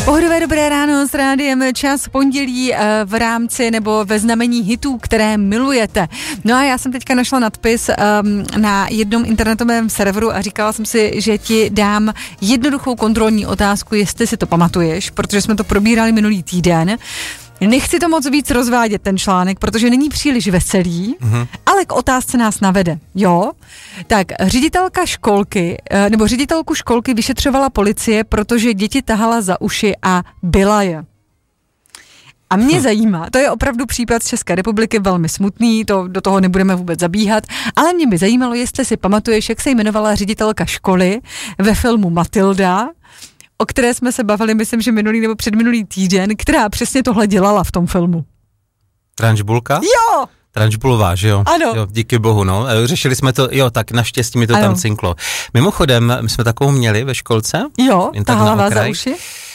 Pohodové dobré ráno s rádiem Čas pondělí v rámci nebo ve znamení hitů, které milujete. No a já jsem teďka našla nadpis na jednom internetovém serveru a říkala jsem si, že ti dám jednoduchou kontrolní otázku, jestli si to pamatuješ, protože jsme to probírali minulý týden. Nechci to moc víc rozvádět, ten článek, protože není příliš veselý, ale k otázce nás navede. Jo? Tak ředitelka školky, nebo ředitelku školky vyšetřovala policie, protože děti tahala za uši a byla je. A mě zajímá, to je opravdu případ z České republiky, velmi smutný, do toho nebudeme vůbec zabíhat, ale mě by zajímalo, jestli si pamatuješ, jak se jmenovala ředitelka školy ve filmu Matilda, o které jsme se bavili, myslím, že minulý nebo předminulý týden, která přesně tohle dělala v tom filmu. Tranžbulka? Jo! Tranžbulová, že jo? Ano. Jo, díky bohu, no. Řešili jsme to, jo, tak naštěstí mi to tam cinklo. Mimochodem, my jsme takovou měli ve školce. Jo, tahala vás za uši?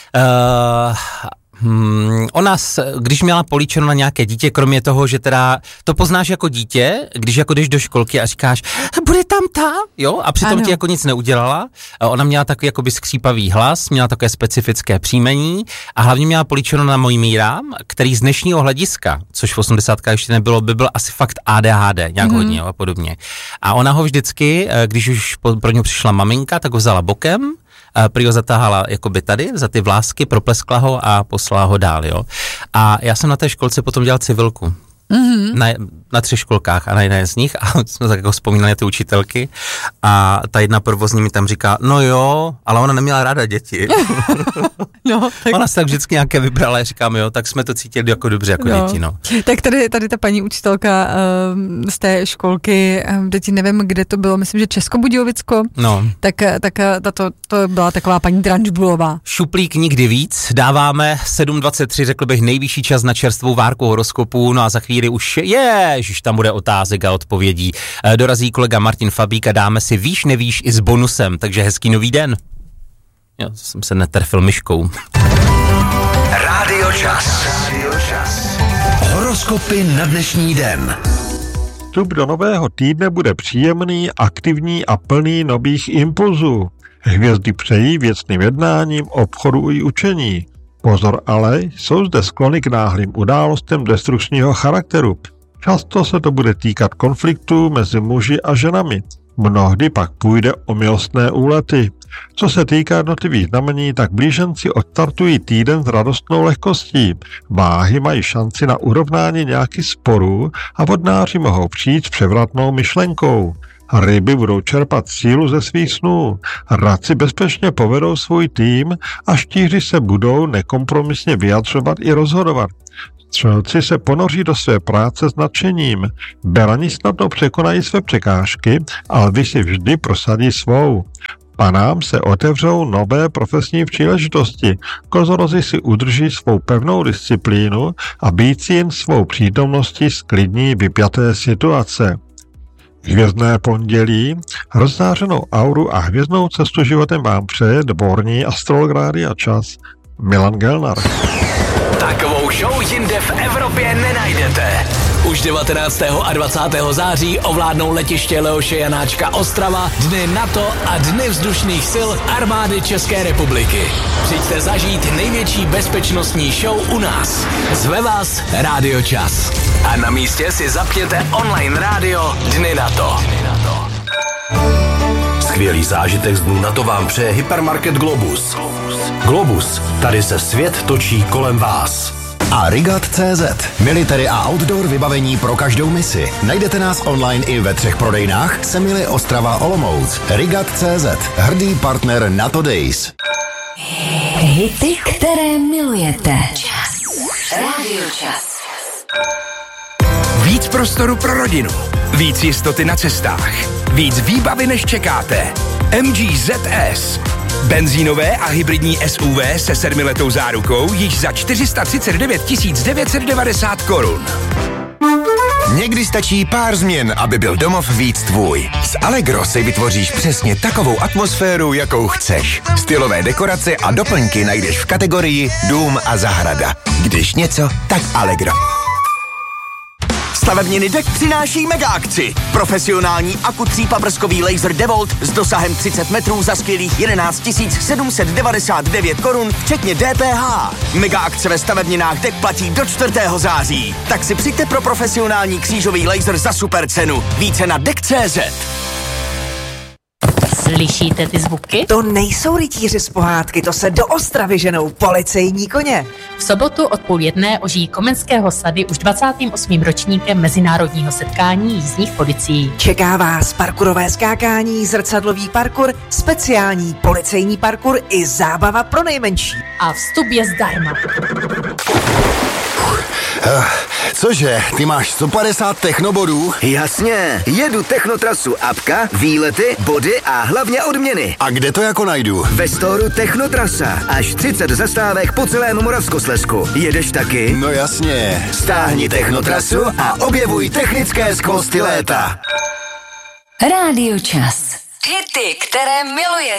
Ona, když měla políčeno na nějaké dítě, kromě toho, že teda to poznáš jako dítě, když jako jdeš do školky a říkáš, bude tam ta, jo, a přitom ti jako nic neudělala. Ona měla takový jakoby skřípavý hlas, měla takové specifické příjmení a hlavně měla políčeno na Mojmíra, který z dnešního hlediska, což v 80. ještě nebylo, by byl asi fakt ADHD, nějak hodně, jo, a podobně. A ona ho vždycky, když už pro něho přišla maminka, tak ho vzala bokem, prý ho zatáhala jakoby tady, za ty vlásky, propleskla ho a poslala ho dál, jo. A já jsem na té školce potom dělal civilku. Na 3 školkách a na jedné z nich a jsme tak jako vzpomínali na ty učitelky a ta jedna provozní mi tam říká, no jo, ale ona neměla ráda děti. No, tak... Ona se tak vždycky nějaké vybrala a říkám, jo, tak jsme to cítili jako dobře, jako děti, no. Tak tady ta paní učitelka z té školky, teď nevím, kde to bylo, myslím, že Českobudějovicko, no. tak to byla taková paní Tranžbulová. Šuplík nikdy víc, dáváme 7:23, řekl bych, nejvyšší čas na čerstvou várku horoskopu, no a za chvíli už ježiš, tam bude otázek a odpovědí. Dorazí kolega Martin Fabík a dáme si víš, nevíš i s bonusem, takže hezký nový den. Jo, jsem se netrfil myškou. Rádio Čas. Horoskopy na dnešní den. Vstup do nového týdne bude příjemný, aktivní a plný nových impulzů. Hvězdy přejí věcným jednáním, obchodu i učení. Pozor ale, jsou zde sklony k náhlým událostem destrukčního charakteru. Často se to bude týkat konfliktů mezi muži a ženami. Mnohdy pak půjde o milostné úlety. Co se týká jednotlivých znamení, tak blíženci odstartují týden s radostnou lehkostí. Váhy mají šanci na urovnání nějakých sporů a vodnáři mohou přijít s převratnou myšlenkou. Ryby budou čerpat sílu ze svých snů. Raci bezpečně povedou svůj tým a štíři se budou nekompromisně vyjadřovat i rozhodovat. Střelci se ponoří do své práce s nadšením. Berani snadno překonají své překážky, ale lvi si vždy prosadí svou. Panám se otevřou nové profesní příležitosti. Kozorozi si udrží svou pevnou disciplínu a býci jen svou přítomností sklidní vypjaté situace. Hvězdné pondělí, rozzářenou auru a hvězdnou cestu životem vám přeje dvorní astrolog Rádia Čas Milan Gelnar. Takovou show jinde v Evropě nenajdete. Už 19. a 20. září ovládnou letiště Leoše Janáčka Ostrava dny NATO a dny vzdušných sil armády České republiky. Přijďte zažít největší bezpečnostní show u nás. Zve vás Rádio Čas. A na místě si zapněte online rádio Dny NATO. Skvělý zážitek z dnů NATO vám přeje hypermarket Globus. Globus, tady se svět točí kolem vás. A Rigat.cz. Military a outdoor vybavení pro každou misi. Najdete nás online i ve 3 prodejnách Semily, Ostrava, Olomouc. Rigat.cz. Hrdý partner NATO Days. Hity, které milujete. Čas. Rádio Čas. Víc prostoru pro rodinu. Víc jistoty na cestách. Víc výbavy, než čekáte. MG ZS. Benzínové a hybridní SUV se 7letou zárukou již za 439 990 korun. Někdy stačí pár změn, aby byl domov víc tvůj. S Allegro si vytvoříš přesně takovou atmosféru, jakou chceš. Stylové dekorace a doplňky najdeš v kategorii Dům a zahrada. Když něco, tak Allegro. Stavebniny DEK přináší mega akci. Profesionální akutřípaprskový laser DeWalt s dosahem 30 metrů za skvělých 11 799 korun, včetně DPH. Mega akce ve stavebninách DEK platí do 4. září. Tak si přijďte pro profesionální křížový laser za super cenu. Více na DEK.cz. Slyšíte ty zvuky? To nejsou rytíři z pohádky, to se do Ostravy ženou policejní koně. V sobotu od 12:30 ožijí Komenského sady už 28. ročníkem mezinárodního setkání jízdních policií. Čeká vás parkourové skákání, zrcadlový parkour, speciální policejní parkour i zábava pro nejmenší. A vstup je zdarma. Cože, ty máš 150 technobodů? Jasně, jedu Technotrasu apka, výlety, body a hlavně odměny. A kde to jako najdu? Ve storu Technotrasa, až 30 zastávek po celém Moravskoslezsku. Jedeš taky? No jasně. Stáhni Technotrasu a objevuj technické skvosty léta. Rádio Čas. Hity, které milujete.